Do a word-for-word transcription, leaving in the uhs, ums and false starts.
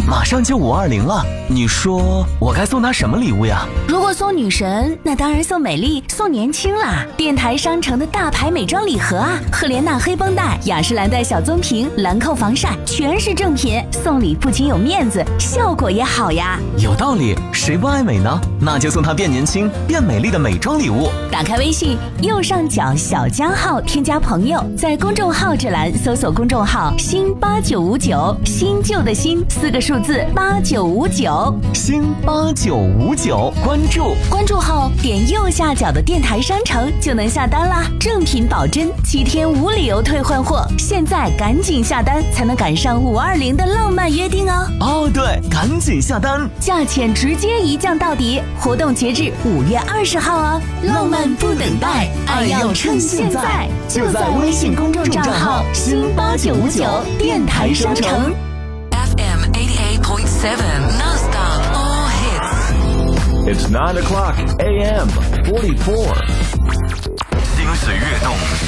马上就五二零了，你说我该送她什么礼物呀？ 如果送女神，那当然送美丽，送年轻啦。电台商城的大牌美妆礼盒啊，赫莲娜黑绷带、雅诗兰黛小棕瓶、兰蔻防晒，全是正品，送礼不仅有面子，效果也好呀。 有道理，谁不爱美呢？那就送她变年轻、变美丽的美妆礼物。 打开微信右上角小加号，添加朋友，在公众号这栏搜索公众号新八九五九，新旧的新四个数字八九五九， 新八九五九，关注关注后点右下角的电台商城就能下单啦，正品保真，七天无理由退换货，现在赶紧下单才能赶上五二零的浪漫约定哦。 哦对，赶紧下单， 价钱直接一降到底，活动截至五月二十号哦。浪漫不等待，爱要趁现在，就在微信公众账号新八九五九电台商城。 F M eighty-eight point seven non-stop all hits. It's nine o'clock A M forty-four. 心随跃动。